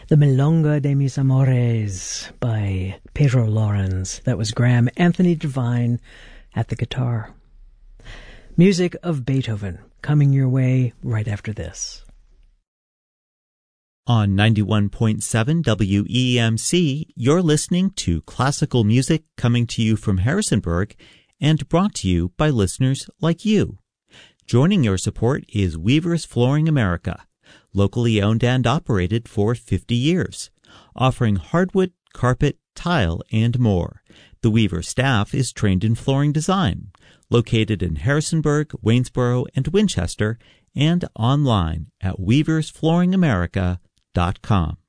The Milonga de Mis Amores by Pedro Lawrence. That was Graham Anthony Devine at the guitar. Music of Beethoven coming your way right after this. On 91.7 WEMC, you're listening to classical music coming to you from Harrisonburg and brought to you by listeners like you. Joining your support is Weaver's Flooring America, locally owned and operated for 50 years, offering hardwood, carpet, tile, and more. The Weaver staff is trained in flooring design, located in Harrisonburg, Waynesboro, and Winchester, and online at weaversflooringamerica.com.